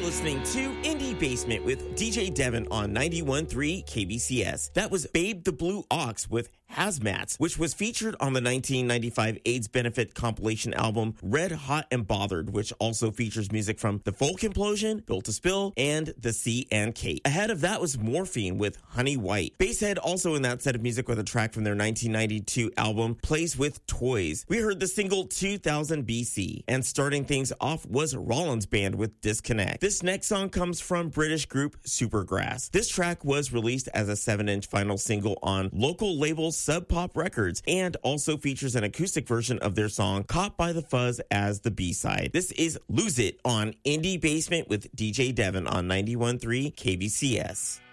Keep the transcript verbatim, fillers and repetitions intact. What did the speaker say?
listening to Indie Basement with D J Devin on ninety-one point three K B C S. That was Babe the Blue Ox with Hazmats, which was featured on the nineteen ninety-five AIDS benefit compilation album Red Hot and Bothered, which also features music from The Folk Implosion, Built to Spill, and The C and Kate. Ahead of that was Morphine with Honey White. Basshead also in that set of music with a track from their nineteen ninety-two album Plays with Toys. We heard the single two thousand B C, and starting things off was Rollins Band with Disconnect. This next song comes from British group Supergrass. This track was released as a seven inch final single on local label Sub Pop Records, and also features an acoustic version of their song Caught by the Fuzz as the B-side. This is Lose It on Indie Basement with D J Devin on ninety-one point three K B C S.